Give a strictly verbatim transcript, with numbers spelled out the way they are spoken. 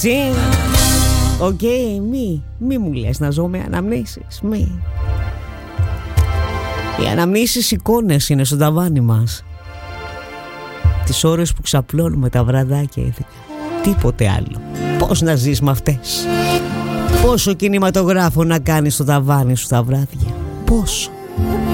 Οκ, okay, μη, μη μου λες να ζω με αναμνήσεις, μη. Οι αναμνήσεις εικόνες είναι στο ταβάνι μας. Τις ώρες που ξαπλώνουμε τα βραδάκια, ειδικά. Τίποτε άλλο. Πώς να ζεις με αυτές? Πόσο κινηματογράφο να κάνεις στο ταβάνι σου τα βράδια? Πόσο?